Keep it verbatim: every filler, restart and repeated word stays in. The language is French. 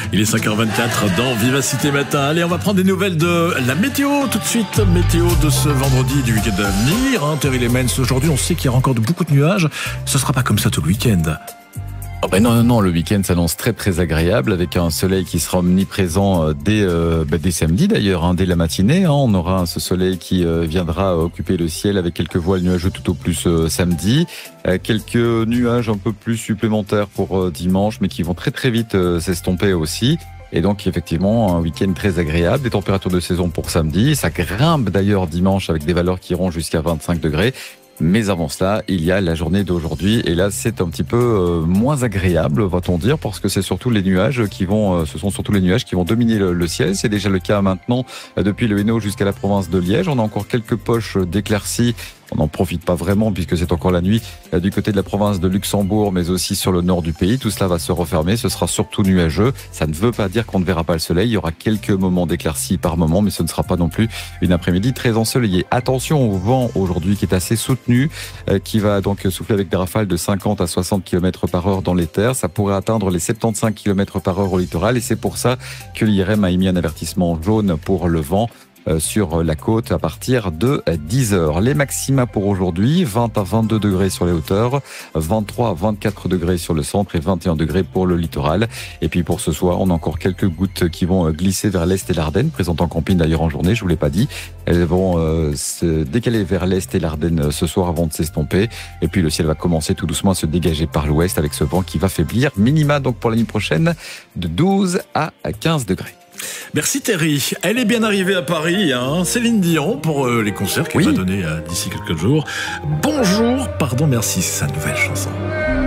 Il est cinq heures vingt-quatre dans Vivacité Matin. Allez, on va prendre des nouvelles de la météo tout de suite. Météo de ce vendredi du week-end à venir. Hein, Terry Lemens, aujourd'hui, on sait qu'il y aura encore de, beaucoup de nuages. Ce ne sera pas comme ça tout le week-end. Oh ben non, non, non, le week-end s'annonce très très agréable avec un soleil qui sera omniprésent dès, euh, bah, dès samedi d'ailleurs, hein, dès la matinée. Hein, on aura ce soleil qui euh, viendra occuper le ciel avec quelques voiles nuageux tout au plus euh, samedi. Euh, quelques nuages un peu plus supplémentaires pour euh, dimanche, mais qui vont très très vite euh, s'estomper aussi. Et donc effectivement un week-end très agréable, des températures de saison pour samedi. Ça grimpe d'ailleurs dimanche avec des valeurs qui iront jusqu'à vingt-cinq degrés. Mais avant cela, il y a la journée d'aujourd'hui et là c'est un petit peu euh, moins agréable, va-t-on dire, parce que c'est surtout les nuages qui vont, euh, ce sont surtout les nuages qui vont dominer le, le ciel. C'est déjà le cas maintenant euh, depuis le Hainaut jusqu'à la province de Liège. On a encore quelques poches d'éclaircies. On n'en profite pas vraiment puisque c'est encore la nuit euh, du côté de la province de Luxembourg, mais aussi sur le nord du pays. Tout cela va se refermer. Ce sera surtout nuageux. Ça ne veut pas dire qu'on ne verra pas le soleil. Il y aura quelques moments d'éclaircie par moment, mais ce ne sera pas non plus une après-midi très ensoleillée. Attention au vent aujourd'hui qui est assez soutenu, euh, qui va donc souffler avec des rafales de cinquante à soixante kilomètres par heure dans les terres. Ça pourrait atteindre les soixante-quinze kilomètres par heure au littoral et c'est pour ça que l'I R M a émis un avertissement jaune pour le vent sur la côte à partir de dix heures. Les maxima pour aujourd'hui, vingt à vingt-deux degrés sur les hauteurs, vingt-trois à vingt-quatre degrés sur le centre et vingt et un degrés pour le littoral. Et puis pour ce soir, on a encore quelques gouttes qui vont glisser vers l'est et l'Ardenne, présentes en camping d'ailleurs en journée, je vous l'ai pas dit. Elles vont euh, se décaler vers l'est et l'Ardenne ce soir avant de s'estomper. Et puis le ciel va commencer tout doucement à se dégager par l'ouest avec ce vent qui va faiblir. Minima donc pour la nuit prochaine de douze à quinze degrés. Merci Terry. Elle est bien arrivée à Paris, hein. Céline Dion, pour euh, les concerts qu'elle oui. va donner euh, d'ici quelques jours. Bonjour, pardon, merci, c'est sa nouvelle chanson.